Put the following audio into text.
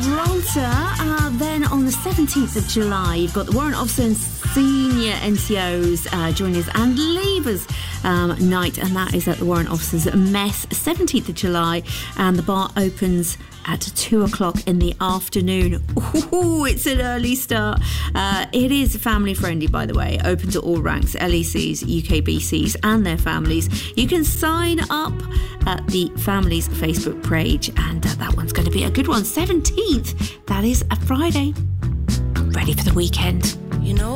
Gibraltar. Then on the 17th of July, you've got the Warrant Officer and Senior NCOs joining us, and Leavers night, and that is at the Warrant Officers Mess, 17th of July, and the bar opens at 2 o'clock in the afternoon. Ooh, it's an early start. It is family friendly, by the way, open to all ranks, LECs, UKBCs and their families. You can sign up at the family's Facebook page, and that one's going to be a good one. 17th, that is a Friday. Ready for the weekend. You know